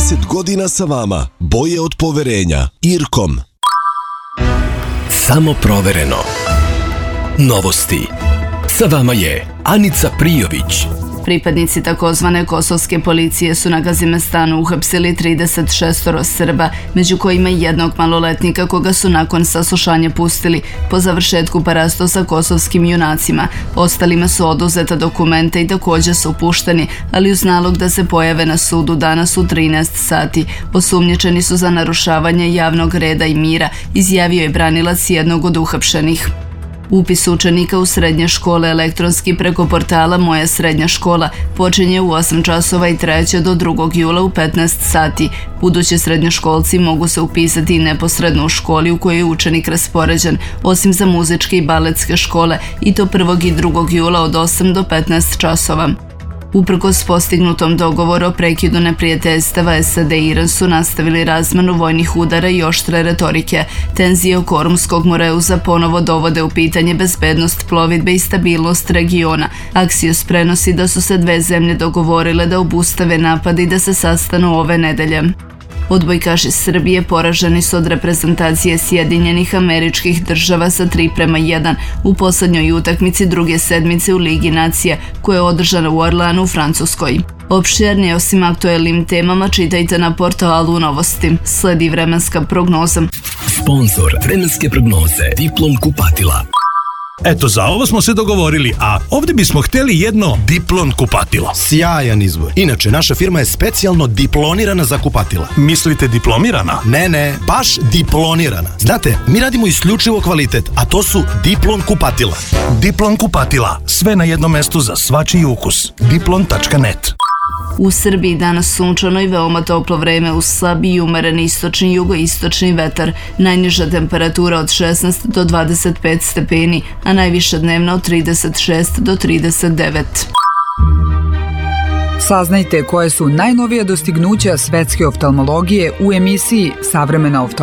30 godina sa vama. Boje od poverenja. IRCOM. Samo provereno. Novosti. Sa vama je Anica Prijović. Pripadnici takozvane kosovske policije su na Gazimestanu uhapsili 36 Srba, među kojima i jednog maloletnika koga su nakon saslušanja pustili po završetku parasto sa kosovskim junacima. Ostalima su oduzeta dokumenta i također su pušteni, ali uz nalog da se pojave na sudu danas u 13 sati. Osumnjičeni su za narušavanje javnog reda i mira, izjavio je branilac jednog od uhapšenih. Upis učenika u srednje škole elektronski preko portala Moja srednja škola počinje u 8 časova i trajeće do 2. jula u 15 sati. Budući srednjoškolci mogu se upisati neposredno u školi u kojoj je učenik raspoređen, osim za muzičke i baletske škole, i to 1. i 2. jula od 8 do 15 časova. Uprkos postignutom dogovoru o prekidu neprijateljstava, SAD i Iran su nastavili razmenu vojnih udara i oštre retorike. Tenzije oko Ormskog Moreuza ponovo dovode u pitanje bezbednost plovidbe i stabilnost regiona. Axios prenosi da su se dve zemlje dogovorile da obustave napad i da se sastanu ove nedelje. Odbojkaši Srbije poraženi su od reprezentacije Sjedinjenih Američkih Država sa 3:1 u posljednjoj utakmici druge sedmice u Ligi nacija, koja je održana u Orleanu u Francuskoj. Opširnije osim aktuelnim temama čitajte na portalu Novosti. Sledi vremenska prognoza. Sponzor vremenske prognoze Diplom kupatila. Eto, za ovo smo se dogovorili, a ovdje bismo htjeli jedno Diplon kupatilo. Sjajan izbor. Inače, naša firma je specijalno diplonirana za kupatila. Mislite diplomirana? Ne, baš diplonirana. Znate, mi radimo isključivo kvalitet, a to su Diplon kupatila. Diplon kupatila, sve na jednom mestu za svačiji ukus. Diplon.net. U Srbiji danas sunčano i veoma toplo vreme uz slab i umeren istočni i jugoistočni vetar. Najniža temperatura od 16 do 25 stepeni, a najviša dnevna od 36 do 39. Saznajte koje su najnovija dostignuća svetske oftalmologije u emisiji Savremena oftalmologija.